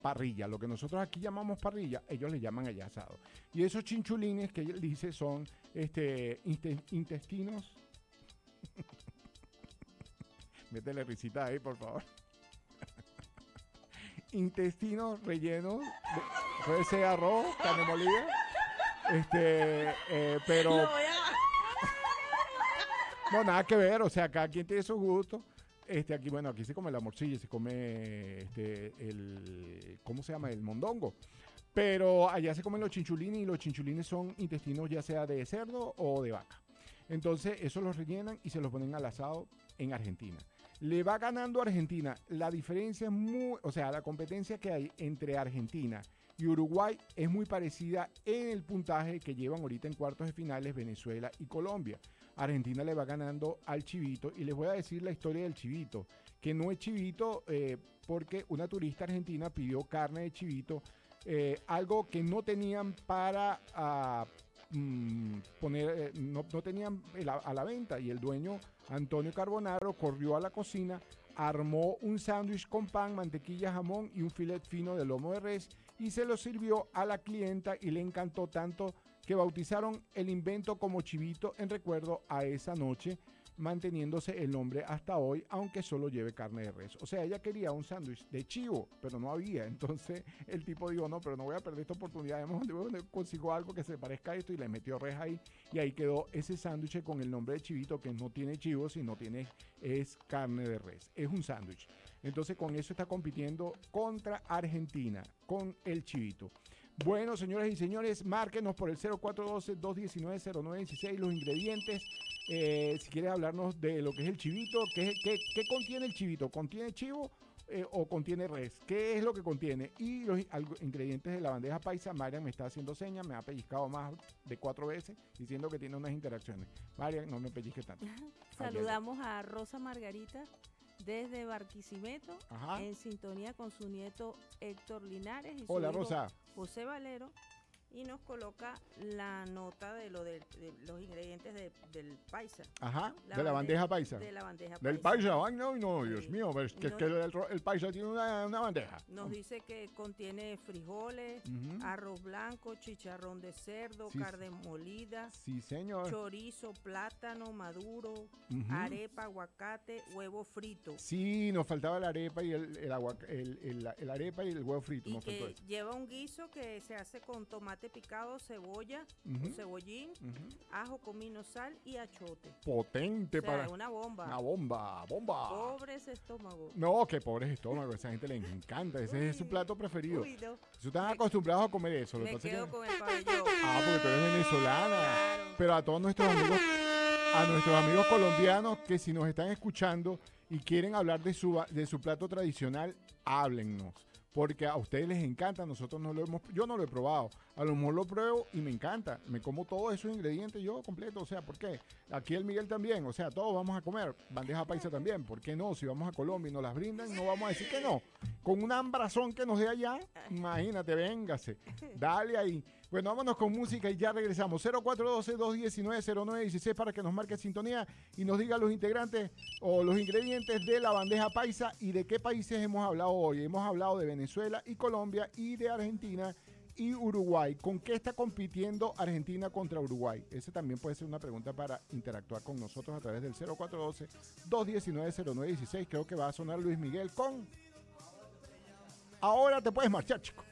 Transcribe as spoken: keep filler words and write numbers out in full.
parrilla. Lo que nosotros aquí llamamos parrilla, ellos le llaman allá asado. Y esos chinchulines que él dice son este, intestinos. Métele risita ahí, por favor. Intestinos rellenos. De, puede ser arroz, carne molida. Este, eh, pero. No, nada que ver. O sea, cada quien tiene su gusto. Este, aquí, bueno, aquí se come la morcilla, se come este, el. ¿Cómo se llama? El mondongo. Pero allá se comen los chinchulines y los chinchulines son intestinos ya sea de cerdo o de vaca. Entonces, eso los rellenan y se los ponen al asado en Argentina. Le va ganando Argentina. La diferencia es muy, o sea, la competencia que hay entre Argentina y Uruguay es muy parecida en el puntaje que llevan ahorita en cuartos de finales Venezuela y Colombia. Argentina le va ganando al chivito y les voy a decir la historia del chivito, que no es chivito eh, porque una turista argentina pidió carne de chivito, eh, algo que no tenían para uh, mm, poner, eh, no, no tenían a, a la venta y el dueño Antonio Carbonaro corrió a la cocina, armó un sándwich con pan, mantequilla, jamón y un filet fino de lomo de res y se lo sirvió a la clienta y le encantó tanto que bautizaron el invento como chivito en recuerdo a esa noche, manteniéndose el nombre hasta hoy, aunque solo lleve carne de res. O sea, ella quería un sándwich de chivo, pero no había. Entonces el tipo dijo, no, pero no voy a perder esta oportunidad. Además, consigo algo que se parezca a esto y le metió res ahí. Y ahí quedó ese sándwich con el nombre de chivito, que no tiene chivo, sino tiene, es carne de res. Es un sándwich. Entonces con eso está compitiendo contra Argentina, con el chivito. Bueno, señoras y señores, márquenos por el cero cuatro uno dos, dos uno nueve, cero nueve uno seis los ingredientes. Eh, si quieres hablarnos de lo que es el chivito, ¿qué, qué, qué contiene el chivito? ¿Contiene chivo eh, o contiene res? ¿Qué es lo que contiene? Y los algo, ingredientes de la bandeja paisa. Marian me está haciendo señas, me ha pellizcado más de cuatro veces diciendo que tiene unas interacciones. Marian, no me pellizque tanto. Saludamos a Rosa Margarita desde Barquisimeto, Ajá. en sintonía con su nieto Héctor Linares y Hola, su hijo Rosa. José Valero, y nos coloca la nota de lo de, de los ingredientes de, del paisa. Ajá, la de la bandeja, bandeja paisa. De la bandeja paisa. Del paisa, ay no, no, Dios sí. mío, es que, no, que el, el paisa tiene una, una bandeja. Nos no. dice que contiene frijoles, uh-huh. arroz blanco, chicharrón de cerdo, sí, carne molida, sí, señor. chorizo, plátano maduro, uh-huh. arepa, aguacate, huevo frito. Sí, nos faltaba la arepa y el, el, aguac- el, el, el arepa y el huevo frito. Y nos que faltó eso. Lleva un guiso que se hace con tomate picado, cebolla, uh-huh. cebollín, uh-huh. ajo, comino, sal y achote. Potente, o sea, para una bomba. Una bomba, bomba. Pobres estómagos. No, que pobres estómagos, a esa gente le encanta, ese uy, es su plato preferido. Uy, no. Si están me, acostumbrados a comer eso. Me lo quedo que... con el pabellón. Ah, porque tú eres venezolana. Claro. Pero a todos nuestros amigos, a nuestros amigos colombianos que si nos están escuchando y quieren hablar de su, de su plato tradicional, háblennos. Porque a ustedes les encanta, nosotros no lo hemos, yo no lo he probado, a lo mejor lo pruebo y me encanta, me como todos esos ingredientes yo completo, o sea, ¿por qué? Aquí el Miguel también, o sea, todos vamos a comer, bandeja paisa también, ¿por qué no? Si vamos a Colombia y nos las brindan, no vamos a decir que no, con un hambrazón que nos dé allá, imagínate, véngase, dale ahí. Bueno, vámonos con música y ya regresamos. cero cuatro uno dos, dos uno nueve, cero nueve uno seis para que nos marque sintonía y nos diga los integrantes o los ingredientes de la bandeja paisa y de qué países hemos hablado hoy. Hemos hablado de Venezuela y Colombia y de Argentina y Uruguay. ¿Con qué está compitiendo Argentina contra Uruguay? Esa también puede ser una pregunta para interactuar con nosotros a través del cero cuatro uno dos, dos uno nueve, cero nueve uno seis. Creo que va a sonar Luis Miguel con... Ahora te puedes marchar, chico.